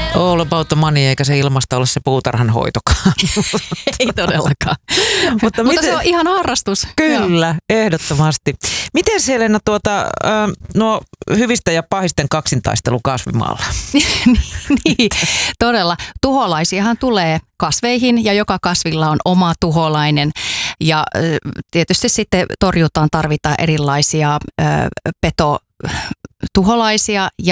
All about the money, eikä se ilmasta ole se puutarhanhoitokaan. Ei todellakaan. Mutta se on ihan harrastus. Kyllä, joo. Ehdottomasti. Miten Helena nuo hyvistä ja pahisten kaksintaistelu kasvimaalla? Niin, todella. Tuholaisiahan tulee kasveihin ja joka kasvilla on oma tuholainen. Ja tietysti sitten torjutaan tarvitaan erilaisia petotuholaisia